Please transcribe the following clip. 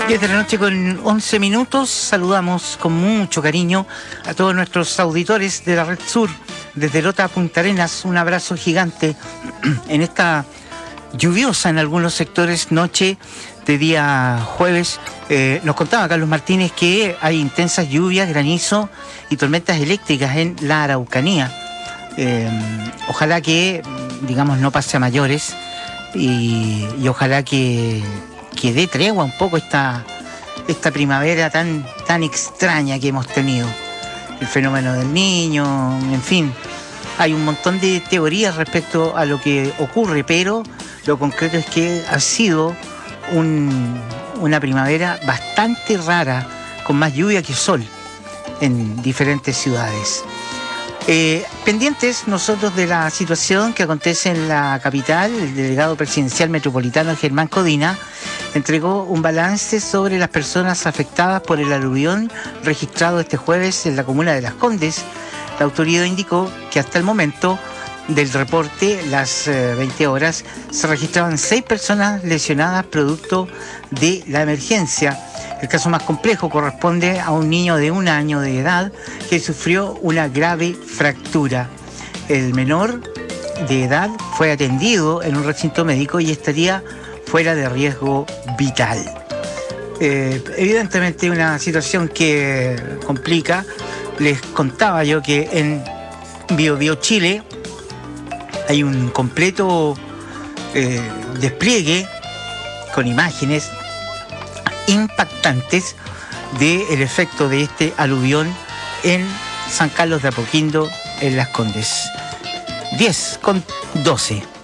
10 de la noche con 11 minutos. Saludamos con mucho cariño a todos nuestros auditores de la Red Sur, desde Lota a Punta Arenas. Un abrazo gigante en esta lluviosa en algunos sectores noche de día jueves. Nos contaba Carlos Martínez que hay intensas lluvias, granizo y tormentas eléctricas en la Araucanía. Ojalá que, digamos, no pase a mayores y ojalá que dé tregua un poco esta primavera tan extraña que hemos tenido. El fenómeno del Niño, en fin. Hay un montón de teorías respecto a lo que ocurre, pero lo concreto es que ha sido una primavera bastante rara, con más lluvia que sol en diferentes ciudades. Pendientes nosotros de la situación que acontece en la capital. El delegado presidencial metropolitano Germán Codina entregó un balance sobre las personas afectadas por el aluvión registrado este jueves en la comuna de Las Condes. La autoridad indicó que hasta el momento del reporte, las 20 horas, se registraban 6 personas lesionadas producto de la emergencia. El caso más complejo corresponde a un niño de 1 año de edad que sufrió una grave fractura. El menor de edad fue atendido en un recinto médico y estaría fuera de riesgo vital. Evidentemente una situación que complica. Les contaba yo que en Biobío Chile hay un completo despliegue con imágenes impactantes del efecto de este aluvión en San Carlos de Apoquindo, en Las Condes. 10 con 12.